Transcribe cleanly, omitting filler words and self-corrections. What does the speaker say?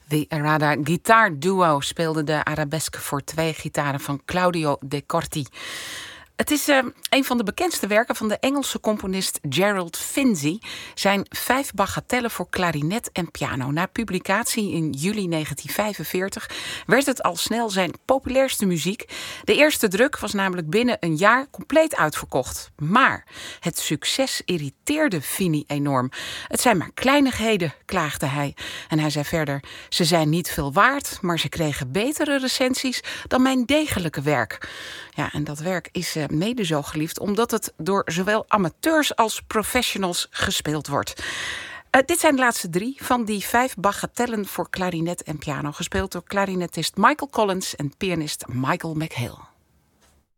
The Arada Guitar Duo speelde de arabesque voor 2 gitaren van Claudio De Corti. Het is een van de bekendste werken van de Engelse componist Gerald Finzi. Zijn 5 bagatellen voor klarinet en piano. Na publicatie in juli 1945 werd het al snel zijn populairste muziek. De eerste druk was namelijk binnen een jaar compleet uitverkocht. Maar het succes irriteerde Fini enorm. Het zijn maar kleinigheden, klaagde hij. En hij zei verder: ze zijn niet veel waard, maar ze kregen betere recensies dan mijn degelijke werk. Ja, en dat werk is mede zo geliefd omdat het door zowel amateurs als professionals gespeeld wordt. Dit zijn de laatste 3 van die 5 bagatellen voor klarinet en piano, gespeeld door klarinetist Michael Collins en pianist Michael McHale.